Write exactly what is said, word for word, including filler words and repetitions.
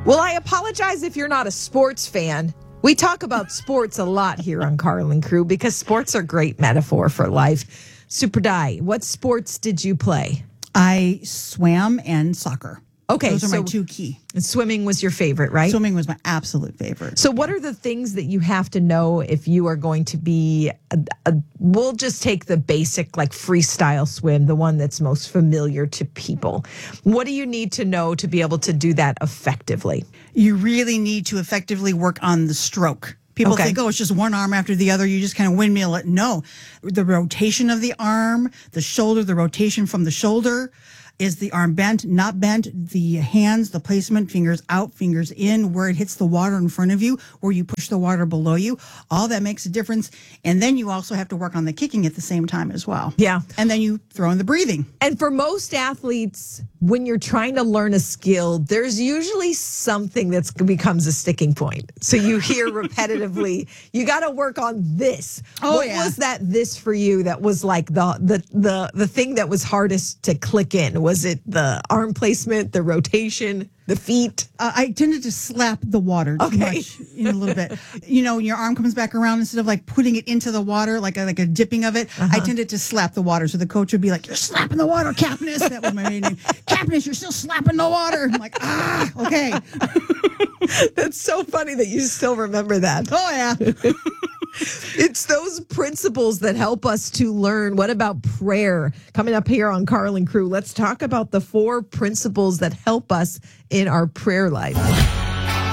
Well, I apologize if you're not a sports fan. We talk about sports a lot here on Carl and Crew because sports are a great metaphor for life. Super Di, what sports did you play? I swam and soccer. Okay, Those are so my two key. Swimming was your favorite, right? Swimming was my absolute favorite. So what are the things that you have to know if you are going to be, a, a, we'll just take the basic like freestyle swim, the one that's most familiar to people. What do you need to know to be able to do that effectively? You really need to effectively work on the stroke. People Okay. think, oh, it's just one arm after the other. You just kind of windmill it. No, the rotation of the arm, the shoulder, the rotation from the shoulder. Is the arm bent, not bent? The hands, the placement, fingers out, fingers in, where it hits the water in front of you, where you push the water below you. All that makes a difference. And then you also have to work on the kicking at the same time as well. Yeah. And then you throw in the breathing. And for most athletes, when you're trying to learn a skill, there's usually something that becomes a sticking point. So you hear repetitively, you got to work on this. Oh, what yeah. was that this for you that was like the, the the the thing that was hardest to click in? Was it the arm placement, the rotation, the feet? Uh, I tended to slap the water too Okay. much in a little bit. You know, when your arm comes back around, instead of like putting it into the water, like a, like a dipping of it, I tended to slap the water. So the coach would be like, "You're slapping the water, Capness." That was my main name. Capness, you're still slapping the water. I'm like, ah, okay. That's so funny that you still remember that. Oh, yeah. It's those principles that help us to learn. What about prayer? Coming up here on Carl and Crew, let's talk about the four principles that help us in our prayer life.